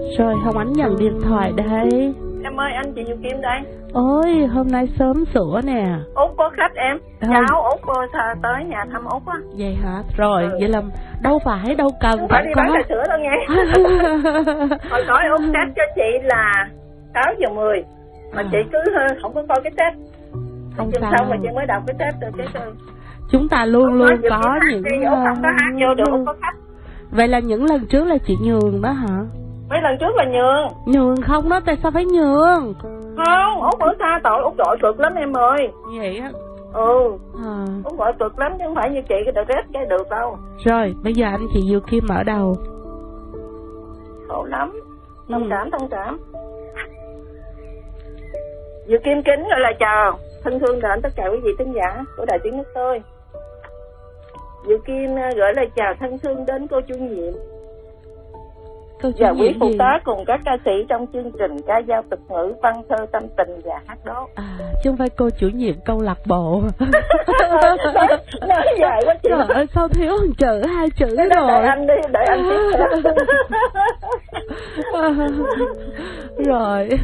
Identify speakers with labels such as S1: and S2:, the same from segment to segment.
S1: Rồi Hồng Ánh nhận điện thoại đây.
S2: Em ơi, anh chị Diệu Kim đây.
S1: Ôi, hôm nay sớm sủa nè.
S2: Út có khách em. Cháu Út tới nhà thăm Út á.
S1: Vậy hả? Rồi, vậy là đâu phải đâu cần.
S2: Không phải đi bán trà sữa đâu nghe. Hồi nói Út test cho chị là 6:10. Mà chị cứ không có coi cái test.
S1: Không
S2: sao. Xong rồi chị mới đọc cái test rồi chứ.
S1: Chúng ta luôn luôn có những...
S2: Út không có hát vô được, Út có khách.
S1: Vậy là những lần trước là chị nhường đó hả?
S2: Mấy lần trước là nhường.
S1: Nhường không đó, tại sao phải nhường?
S2: Không, Út ở xa tội, Út gọi cực lắm em ơi.
S1: Vậy á?
S2: Út gọi cực lắm chứ không phải như chị cái rét cái được đâu.
S1: Rồi, bây giờ anh chị Diệu Kim ở đâu?
S2: Khổ lắm. Thông cảm. Diệu Kim kính gọi là chào thân thương đến tất cả quý vị thính giả của Đài Tiếng Nước Tôi. Diệu Kim gửi lời chào thân thương đến cô chủ nhiệm và quý phụ tá cùng các ca sĩ trong chương trình ca dao tục ngữ, văn thơ, tâm tình và hát đố.
S1: Chứ không phải cô chủ nhiệm câu lạc bộ.
S2: Nói dài quá chị.
S1: Trời ơi, sao thiếu một chữ, 2 chữ rồi.
S2: Đợi anh đi, đợi anh tiếp.
S1: Rồi.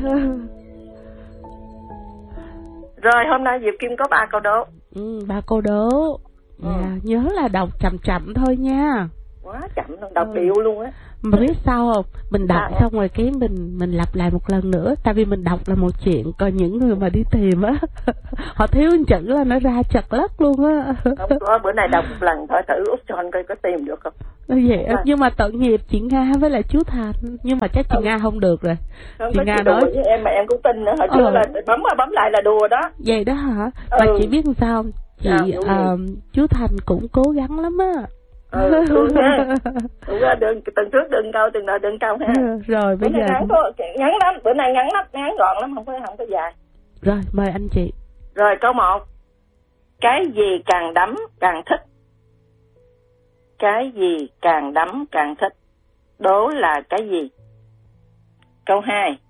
S2: Rồi, hôm nay Diệu Kim có 3 câu đố.
S1: 3 câu đố. Nhớ là đọc chậm thôi nha.
S2: Quá chậm luôn, đọc điệu luôn á.
S1: Mà biết sao không? Mình đọc xong rồi cái mình lặp lại một lần nữa. Tại vì mình đọc là một chuyện, còn những người mà đi tìm á, họ thiếu một chữ là nó ra chật lất luôn á.
S2: Không có, bữa nay đọc một lần thôi thử út cho anh coi có tìm được không.
S1: Vậy nhưng mà tội nghiệp chị Nga với lại chú Thành. Nhưng mà chắc chị Nga không được rồi.
S2: Không, chị Nga nói với em mà em cũng tin nữa. Hồi xưa là bấm lại là đùa đó.
S1: Vậy đó hả? Và chị biết sao không? Chị chú Thành cũng cố gắng lắm á.
S2: Thương ha. Đừng từng trước đừng câu, từng đợi đừng câu ha.
S1: Rồi bây giờ
S2: ngắn lắm, bữa nay ngắn lắm, ngắn gọn lắm, không có dài.
S1: Rồi mời anh chị.
S2: Rồi câu 1. Cái gì càng đấm càng thích? Cái gì càng đấm càng thích? Đố là cái gì? Câu 2.